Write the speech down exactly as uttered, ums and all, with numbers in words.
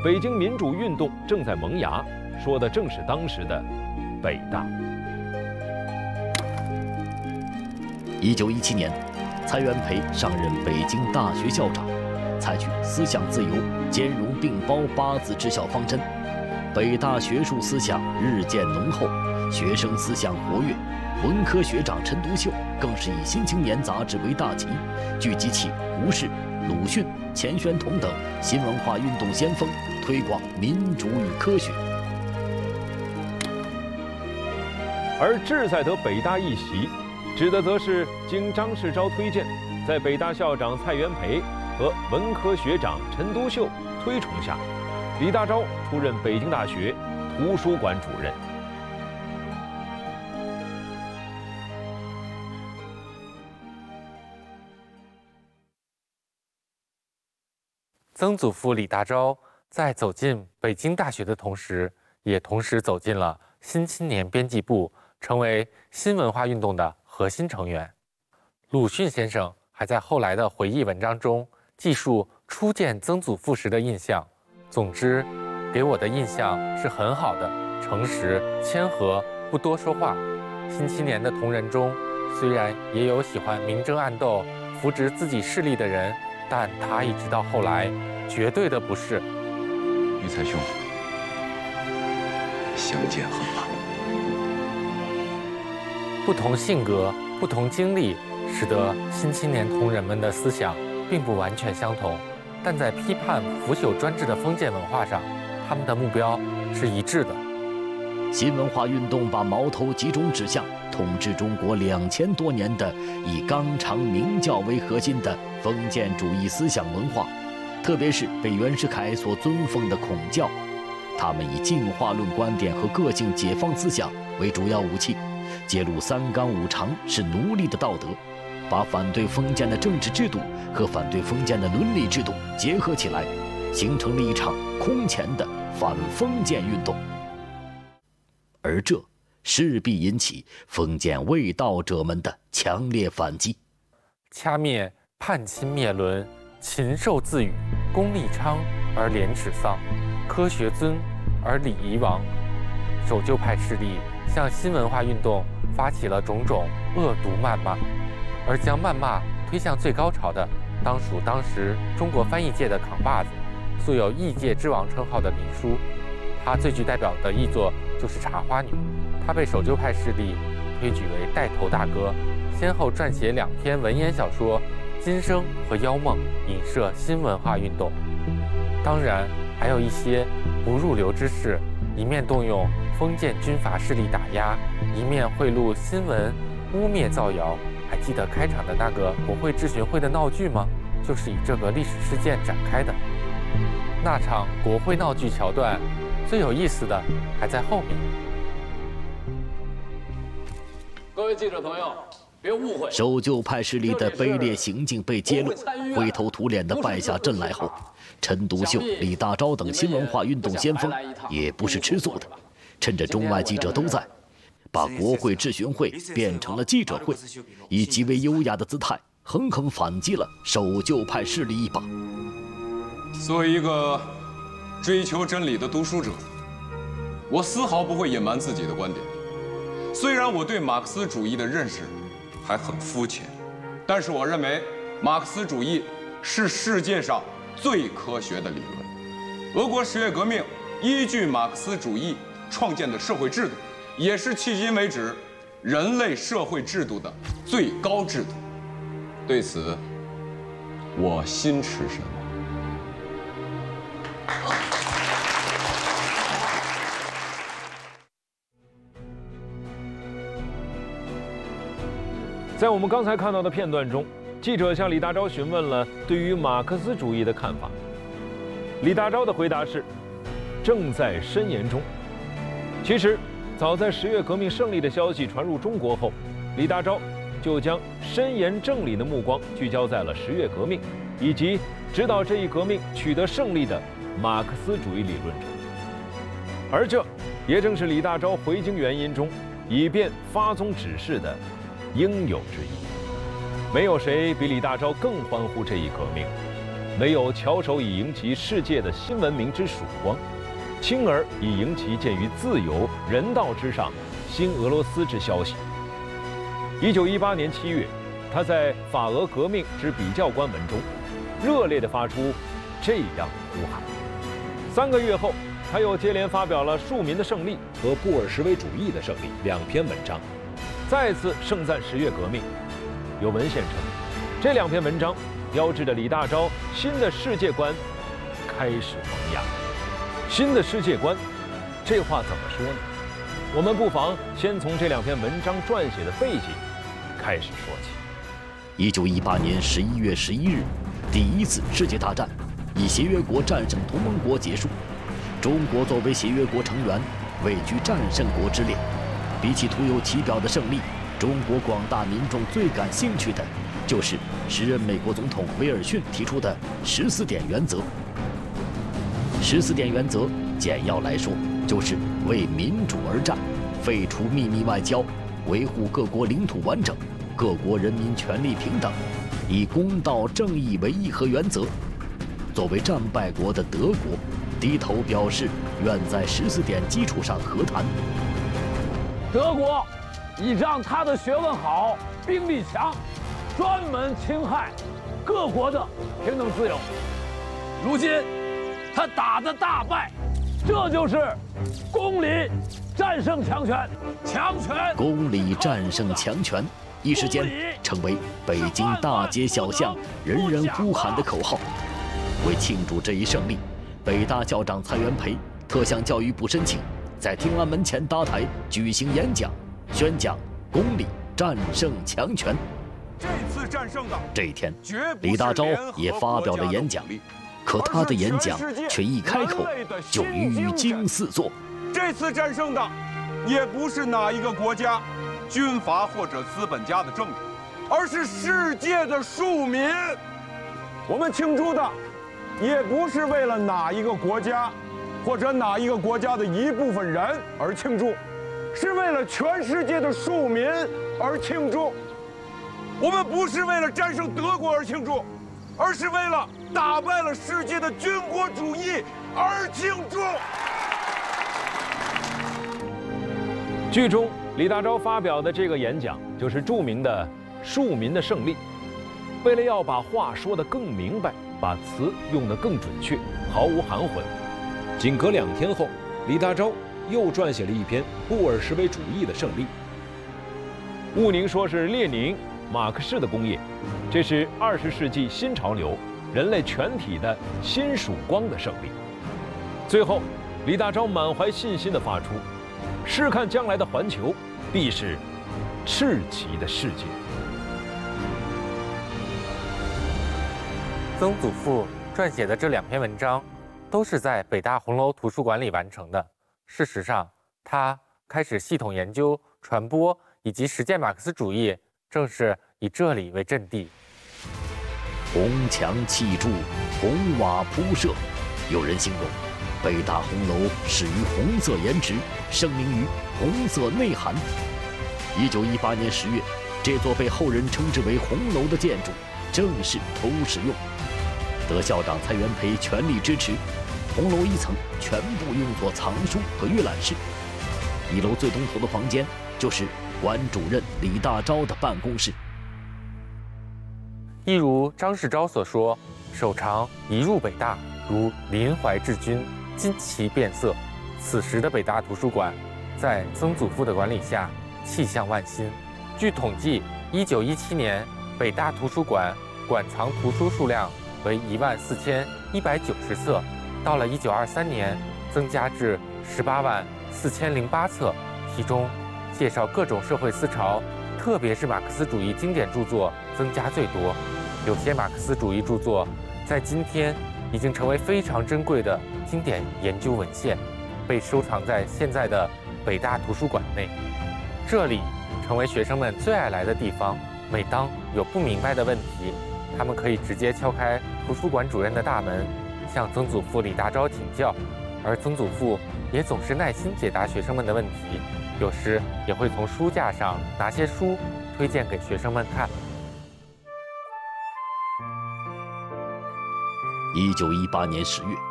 北京民主运动正在萌芽，说的正是当时的北大。 一九一七年，蔡元培上任北京大学校长，采取思想自由、兼容并包八字治校方针，北大学术思想日渐浓厚，学生思想活跃。文科学长陈独秀更是以《新青年》杂志为大旗，聚集起胡适、鲁迅、钱玄同等新文化运动先锋，推广民主与科学。 而志在得北大一席，指的则是经张世钊推荐，在北大校长蔡元培和文科学长陈独秀推崇下，李大钊出任北京大学图书馆主任。 曾祖父李大钊在走进北京大学的同时，也同时走进了《新青年》编辑部，成为新文化运动的核心成员。鲁迅先生还在后来的回忆文章中记述初见曾祖父时的印象。总之，给我的印象是很好的，诚实、谦和，不多说话。《新青年》的同仁中，虽然也有喜欢明争暗斗、扶植自己势力的人，但他一直到后来，绝对的不是。 育才兄，相见恨晚。 不同性格、不同经历，使得新青年同仁们的思想并不完全相同，但在批判腐朽专制的封建文化上，他们的目标是一致的。 新文化运动把矛头集中指向统治中国两千多年的以纲常名教为核心的封建主义思想文化，特别是被袁世凯所尊奉的孔教。他们以进化论观点和个性解放思想为主要武器，揭露三纲五常是奴隶的道德，把反对封建的政治制度和反对封建的伦理制度结合起来，形成了一场空前的反封建运动。而这势必引起封建卫道者们的强烈反击。 掐灭叛亲灭伦，禽兽自语，功利昌而廉耻丧，科学尊而礼仪亡。守旧派势力向新文化运动发起了种种恶毒谩骂，而将谩骂推向最高潮的，当属当时中国翻译界的扛把子，素有译界之王称号的李书。他最具代表的译作就是《茶花女》，他被守旧派势力推举为带头大哥，先后撰写两篇文言小说《今生》和《妖梦》，影射新文化运动。当然，还有一些不入流之士，一面动用封建军阀势力打压，一面贿赂新闻，污蔑造谣。还记得开场的那个国会质询会的闹剧吗？就是以这个历史事件展开的。那场国会闹剧桥段，最有意思的还在后面。 各位记者朋友，别误会， 守旧派势力的卑劣行径被揭露，灰头土脸地败下阵来后，陈独秀、李大钊等新文化运动先锋也不是吃素的，趁着中外记者都在，把国会质询会变成了记者会，以极为优雅的姿态狠狠反击了守旧派势力一把。 作为一个追求真理的读书者，我丝毫不会隐瞒自己的观点。虽然我对马克思主义的认识还很肤浅，但是我认为马克思主义是世界上最科学的理论。俄国十月革命依据马克思主义创建的社会制度，也是迄今为止人类社会制度的最高制度。对此，我心驰神往。 在我们刚才看到的片段中，记者向李大钊询问了对于马克思主义的看法。李大钊的回答是：正在申研中。其实，早在十月革命胜利的消息传入中国后，李大钊就将申研正理的目光聚焦在了十月革命以及指导这一革命取得胜利的马克思主义理论中。而这也正是李大钊回京原因中以便发宗指示的应有之义。没有谁比李大钊更欢呼这一革命， 唯有翘首以迎其世界的新文明之曙光，轻而以迎其建于自由人道之上新俄罗斯之消息。一九一八年七月，他在法俄革命之比较观文中，热烈地发出这样呼喊。三个月后，他又接连发表了《庶民的胜利》和《布尔什维主义的胜利》两篇文章，再次盛赞十月革命。有文献称，这两篇文章标志着李大钊新的世界观开始萌芽。新的世界观，这话怎么说呢？我们不妨先从这两篇文章撰写的背景开始说起。 一九一八年十一月十一日，第一次世界大战以协约国战胜同盟国结束。中国作为协约国成员，位居战胜国之列。比起徒有其表的胜利，中国广大民众最感兴趣的，就是时任美国总统威尔逊提出的十四点原则。十四点原则，简要来说，就是为民主而战，废除秘密外交，维护各国领土完整，各国人民权利平等，以公道正义为议和原则。作为战败国的德国，低头表示愿在十四点基础上和谈。 德国倚仗他的学问好、兵力强，专门侵害各国的平等自由。如今他打得大败，这就是公理战胜强权，强权公理战胜强权，一时间成为北京大街小巷人人呼喊的口号。为庆祝这一胜利，北大校长蔡元培特向教育部申请，在天安门前搭台举行演讲，宣讲公理战胜强权。 这次战胜的这一天，李大钊也发表了演讲，可他的演讲却一开口就语惊四座。 这次战胜的也不是哪一个国家、军阀或者资本家的政治，而是世界的庶民。我们庆祝的也不是为了哪一个国家或者哪一个国家的一部分人而庆祝，是为了全世界的庶民而庆祝。我们不是为了战胜德国而庆祝，而是为了打败了世界的军国主义而庆祝。 剧中李大钊发表的这个演讲，就是著名的《庶民的胜利》。为了要把话说得更明白，把词用得更准确，毫无含混，仅隔两天后，李大钊又撰写了一篇《布尔什维主义的胜利》。毋宁说是列宁、马克思的工业，这是二十世纪新潮流、人类全体的新曙光的胜利。最后，李大钊满怀信心地发出：“试看将来的环球，必是赤旗的世界。” 曾祖父撰写的这两篇文章，都是在北大红楼图书馆里完成的。事实上，他开始系统研究、传播以及实践马克思主义，正是以这里为阵地。 红墙砌筑，红瓦铺设，有人形容北大红楼始于红色颜值，盛名于红色内涵。一九一八年十月，这座被后人称之为红楼的建筑正式投入使用。得校长蔡元培全力支持，红楼一层全部用作藏书和阅览室。一楼最东头的房间就是馆主任李大钊的办公室。 一如张世钊所说，首长一入北大，如临淮治军，旌旗变色。此时的北大图书馆，在曾祖父的管理下，气象万新。据统计，一九一七年北大图书馆馆藏图书数量为一万四千一百九十册，到了一九二三年，增加至十八万四千零八册，其中介绍各种社会思潮，特别是马克思主义经典著作增加最多。有些马克思主义著作在今天已经成为非常珍贵的经典研究文献，被收藏在现在的北大图书馆内。这里成为学生们最爱来的地方。每当有不明白的问题，他们可以直接敲开图书馆主任的大门，向曾祖父李大钊请教，而曾祖父也总是耐心解答学生们的问题，有时也会从书架上拿些书推荐给学生们看。 一九一八年十月，